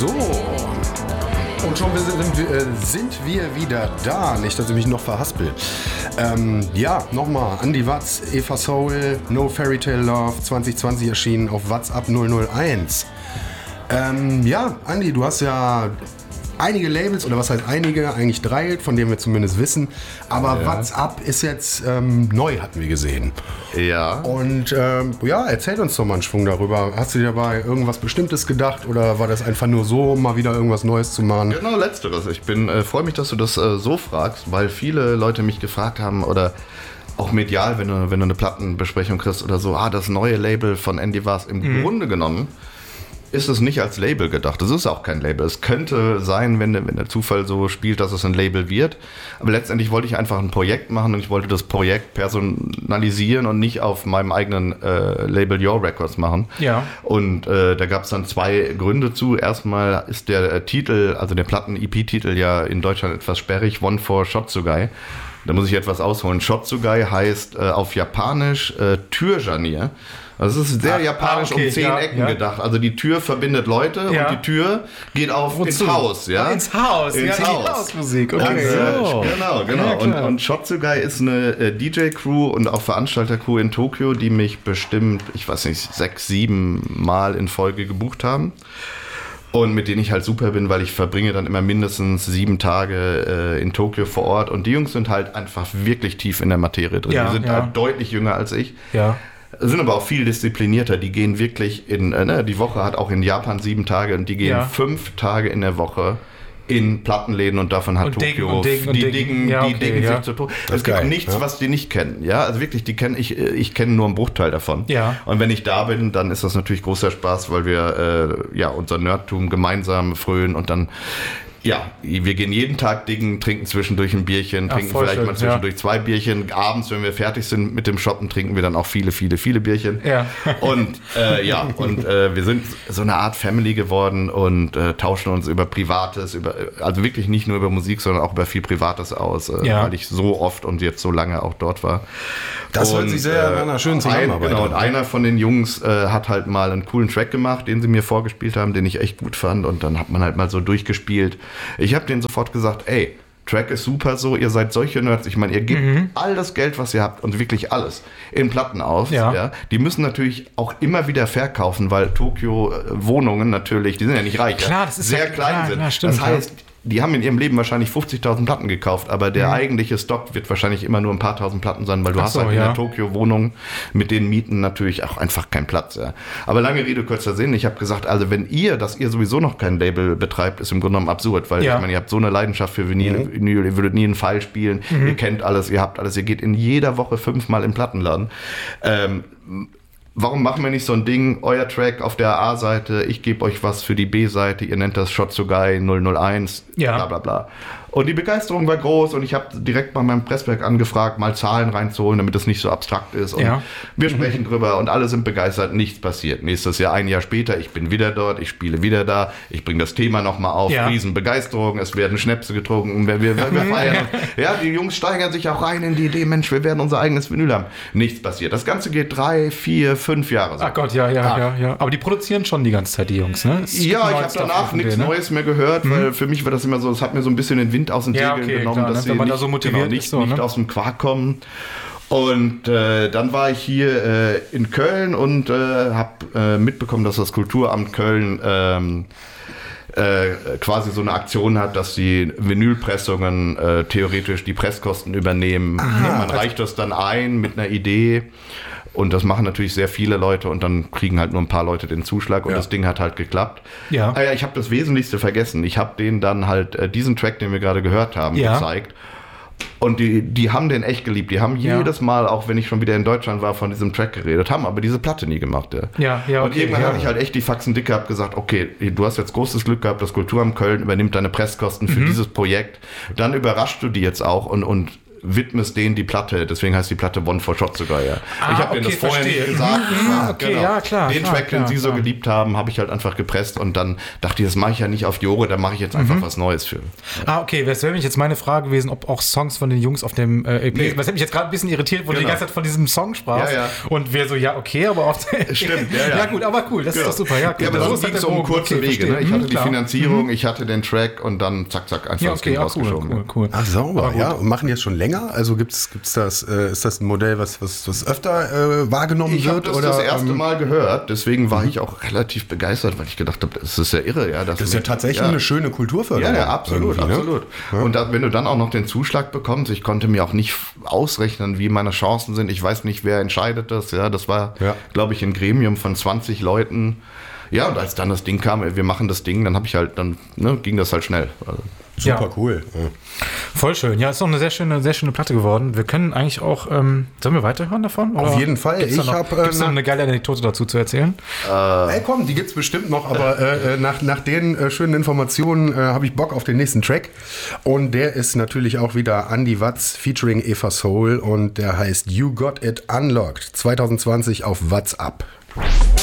So. Und schon sind wir wieder da. Nicht, dass ich mich noch verhaspel. Ja, nochmal. Andy Watz, Eva Soul, No Fairy Tale Love, 2020 erschienen auf WhatsApp 001. Ja, Andy, du hast ja einige Labels, oder was heißt einige, eigentlich 3, von denen wir zumindest wissen. Aber ja. WhatsApp ist jetzt neu, hatten wir gesehen. Ja. Und ja, erzähl uns doch mal einen Schwung darüber. Hast du dir dabei irgendwas Bestimmtes gedacht oder war das einfach nur so, um mal wieder irgendwas Neues zu machen? Genau, letzteres. Ich freue mich, dass du das so fragst, weil viele Leute mich gefragt haben oder auch medial, wenn du eine Plattenbesprechung kriegst oder so, das neue Label von Andy Watz. Im Grunde genommen ist es nicht als Label gedacht. Es ist auch kein Label. Es könnte sein, wenn der Zufall so spielt, dass es ein Label wird. Aber letztendlich wollte ich einfach ein Projekt machen und ich wollte das Projekt personalisieren und nicht auf meinem eigenen Label Your Records machen. Ja. Und da gab es dann 2 Gründe zu. Erstmal ist der Titel, also der Platten-EP-Titel ja in Deutschland etwas sperrig. One for Shotsugai. Da muss ich etwas ausholen. Shotsugai heißt auf Japanisch Türjanier. Also es ist sehr japanisch, okay, um 10 Ecken gedacht. Also die Tür verbindet Leute und die Tür geht ins Haus. Ja? Ins Haus, ins Haus. Hausmusik. Okay. Genau. Ja, und Shotsugai ist eine DJ-Crew und auch Veranstalter-Crew in Tokio, die mich bestimmt, 6, 7 Mal in Folge gebucht haben. Und mit denen ich halt super bin, weil ich verbringe dann immer mindestens 7 Tage in Tokio vor Ort. Und die Jungs sind halt einfach wirklich tief in der Materie drin. Die sind halt deutlich jünger als ich. Ja. Sind aber auch viel disziplinierter. Die gehen wirklich die Woche hat auch in Japan 7 Tage und die gehen 5 Tage in der Woche in Plattenläden und davon hat Tokio, die dingen sich zu Tode. Es gibt nichts, was die nicht kennen. Ja, also wirklich, ich kenne nur einen Bruchteil davon. Ja. Und wenn ich da bin, dann ist das natürlich großer Spaß, weil wir unser Nerdtum gemeinsam frönen und dann wir gehen jeden Tag dingen, trinken zwischendurch ein Bierchen, trinken vielleicht mal zwischendurch 2 Bierchen. Abends, wenn wir fertig sind mit dem Shoppen, trinken wir dann auch viele, viele, viele Bierchen. Ja. Und wir sind so eine Art Family geworden und tauschen uns über Privates, also wirklich nicht nur über Musik, sondern auch über viel Privates aus, weil ich so oft und jetzt so lange auch dort war. Das hört sich sehr nach einer schönen Zusammenarbeit an. Genau, und einer von den Jungs hat halt mal einen coolen Track gemacht, den sie mir vorgespielt haben, den ich echt gut fand und dann hat man halt mal so durchgespielt. Ich habe denen sofort gesagt, ey, Track ist super so, ihr seid solche Nerds. Ich meine, ihr gebt all das Geld, was ihr habt und wirklich alles in Platten aus. Ja. Die müssen natürlich auch immer wieder verkaufen, weil Tokio Wohnungen natürlich, die sind ja nicht reich, klar, das ist sehr klein sind. Ja, stimmt, das heißt, die haben in ihrem Leben wahrscheinlich 50.000 Platten gekauft, aber der eigentliche Stock wird wahrscheinlich immer nur ein paar tausend Platten sein, weil du hast halt in der Tokio-Wohnung mit den Mieten natürlich auch einfach keinen Platz. Ja. Aber lange Rede, kurzer Sinn. Ich habe gesagt, also dass ihr sowieso noch kein Label betreibt, ist im Grunde genommen absurd, weil ich meine, ihr habt so eine Leidenschaft für Vinyl, ihr würdet nie einen Pfeil spielen, ihr kennt alles, ihr habt alles, ihr geht in jeder Woche 5 Mal in Plattenladen. Warum machen wir nicht so ein Ding, euer Track auf der A-Seite, ich gebe euch was für die B-Seite, ihr nennt das Shotsugai 001, bla bla bla. Und die Begeisterung war groß und ich habe direkt bei meinem Presswerk angefragt, mal Zahlen reinzuholen, damit es nicht so abstrakt ist. Und wir sprechen drüber und alle sind begeistert, nichts passiert. Nächstes Jahr, ein Jahr später, ich bin wieder dort, ich spiele wieder da, ich bringe das Thema nochmal auf, Riesenbegeisterung, es werden Schnäpse getrunken, wir feiern. Ja, die Jungs steigern sich auch rein in die Idee, Mensch, wir werden unser eigenes Vinyl haben. Nichts passiert. Das Ganze geht 3, 4, 5 Jahre so. Ach Gott, ja. Aber die produzieren schon die ganze Zeit, die Jungs, ne? Ich habe danach nichts Neues mehr gehört, weil für mich war das immer so, es hat mir so ein bisschen den Wind aus den Segeln genommen, klar, dass wenn man da so motiviert nicht aus dem Quark kommen. Und dann war ich hier in Köln und habe mitbekommen, dass das Kulturamt Köln quasi so eine Aktion hat, dass die Vinylpressungen theoretisch die Presskosten übernehmen. Man reicht das dann ein mit einer Idee. Und das machen natürlich sehr viele Leute und dann kriegen halt nur ein paar Leute den Zuschlag und das Ding hat halt geklappt. Ja. Ich habe das Wesentlichste vergessen. Ich habe denen dann halt diesen Track, den wir gerade gehört haben, gezeigt. Und die haben den echt geliebt. Die haben jedes Mal, auch wenn ich schon wieder in Deutschland war, von diesem Track geredet, haben aber diese Platte nie gemacht. Und irgendwann habe ich halt echt die Faxen dick gehabt, gesagt, okay, du hast jetzt großes Glück gehabt, das Kulturamt Köln übernimmt deine Presskosten für dieses Projekt. Dann überraschst du die jetzt auch und widmest denen die Platte. Deswegen heißt die Platte One for Shot sogar, ja. Ich habe denen das vorher nicht gesagt. Okay, ja, klar. Den Track, den sie so geliebt haben, habe ich halt einfach gepresst und dann dachte ich, das mache ich ja nicht auf die Ohren, da mache ich jetzt einfach was Neues für. Okay, das wäre jetzt meine Frage gewesen, ob auch Songs von den Jungs auf dem EP. Nee. Das hat mich jetzt gerade ein bisschen irritiert, wo du die ganze Zeit von diesem Song sprachst. Ja. Und wir so, ja, okay, aber auf der Stimmt, ja gut, aber cool, das ist doch super. Ja, aber dann ging es um kurze Wege. Ne? Ich hatte die Finanzierung, ich hatte den Track und dann zack, einfach das Ding rausgeschoben. Cool. Ach, sauber, ja. Und machen die jetzt schon länger? Also gibt's das, ist das ein Modell, was öfter wahrgenommen wird? Ich habe das erste Mal gehört, deswegen war ich auch relativ begeistert, weil ich gedacht habe, das ist ja irre. Ja, das ist ja tatsächlich eine schöne Kulturförderung. Ja, absolut. Ja. Und wenn du dann auch noch den Zuschlag bekommst, ich konnte mir auch nicht ausrechnen, wie meine Chancen sind. Ich weiß nicht, wer entscheidet das. Ja, das war, glaube ich, ein Gremium von 20 Leuten. Ja, und als dann das Ding kam, wir machen das Ding, dann ging das halt schnell. Also. Super cool. Ja. Voll schön. Ja, ist doch eine sehr schöne Platte geworden. Wir können eigentlich auch, sollen wir weiterhören davon? Auf jeden Fall. Gibt es noch eine geile Anekdote dazu zu erzählen? Komm, die gibt's bestimmt noch, aber nach den schönen Informationen habe ich Bock auf den nächsten Track. Und der ist natürlich auch wieder Andy Watz featuring Eva Soul und der heißt You Got It Unlocked 2020 auf WhatsApp.